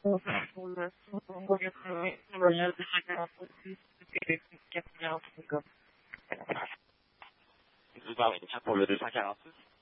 voyage de chacun aussi, c'est 4 milliards, c'est comme. Vous parlez de ça pour le 246?